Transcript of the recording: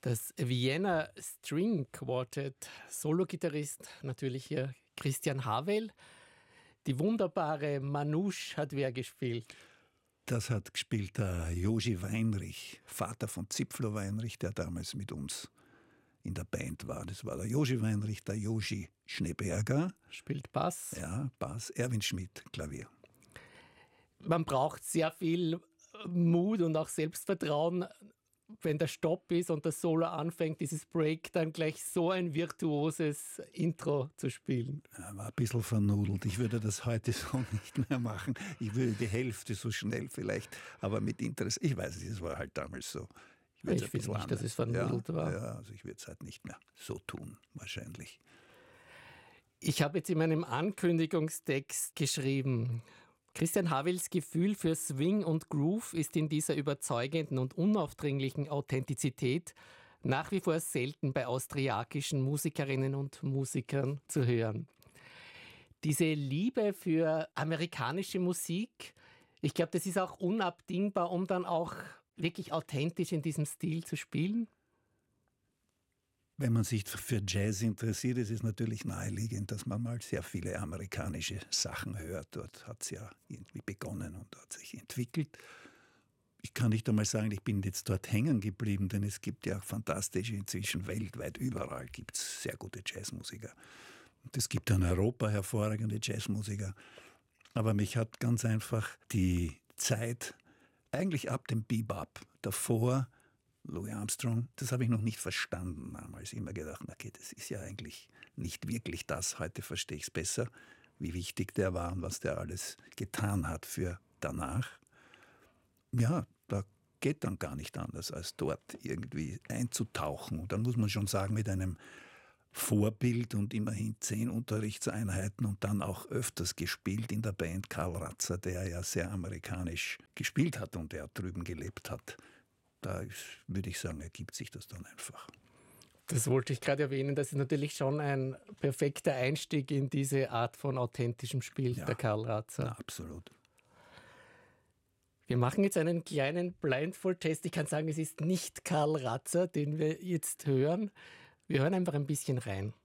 Das Vienna String Quartet, Sologitarrist natürlich hier Christian Havel. Die wunderbare Manouche hat wer gespielt? Das hat gespielt der Josi Weinrich, Vater von Zipflo Weinrich, der damals mit uns in der Band war. Das war der Josi Weinrich, der Josi Schneeberger. Spielt Bass. Ja, Bass. Erwin Schmidt, Klavier. Man braucht sehr viel Mut und auch Selbstvertrauen, wenn der Stopp ist und das Solo anfängt, dieses Break, dann gleich so ein virtuoses Intro zu spielen. Ja, war ein bisschen vernudelt. Ich würde das heute so nicht mehr machen. Ich würde die Hälfte so schnell vielleicht, aber mit Interesse. Ich weiß nicht, es war halt damals so. Ich finde nicht, dass es vernudelt war. Ja, also ich würde es halt nicht mehr so tun, wahrscheinlich. Ich habe jetzt in meinem Ankündigungstext geschrieben, Christian Havels Gefühl für Swing und Groove ist in dieser überzeugenden und unaufdringlichen Authentizität nach wie vor selten bei austriakischen Musikerinnen und Musikern zu hören. Diese Liebe für amerikanische Musik, ich glaube, das ist auch unabdingbar, um dann auch wirklich authentisch in diesem Stil zu spielen. Wenn man sich für Jazz interessiert, ist es natürlich naheliegend, dass man mal sehr viele amerikanische Sachen hört. Dort hat es ja irgendwie begonnen und hat sich entwickelt. Ich kann nicht einmal sagen, ich bin jetzt dort hängen geblieben, denn es gibt ja fantastische, inzwischen weltweit überall gibt es sehr gute Jazzmusiker. Und es gibt in Europa hervorragende Jazzmusiker. Aber mich hat ganz einfach die Zeit, eigentlich ab dem Bebop, davor Louis Armstrong, das habe ich noch nicht verstanden damals. Immer gedacht, okay, das ist ja eigentlich nicht wirklich das. Heute verstehe ich es besser, wie wichtig der war und was der alles getan hat für danach. Ja, da geht dann gar nicht anders, als dort irgendwie einzutauchen. Und dann muss man schon sagen, mit einem Vorbild und immerhin 10 Unterrichtseinheiten und dann auch öfters gespielt in der Band, Karl Ratzer, der ja sehr amerikanisch gespielt hat und der drüben gelebt hat. Da würde ich sagen, ergibt sich das dann einfach. Das wollte ich gerade erwähnen, das ist natürlich schon ein perfekter Einstieg in diese Art von authentischem Spiel, ja, der Karl Ratzer. Ja, absolut. Wir machen jetzt einen kleinen Blindfold-Test. Ich kann sagen, es ist nicht Karl Ratzer, den wir jetzt hören. Wir hören einfach ein bisschen rein.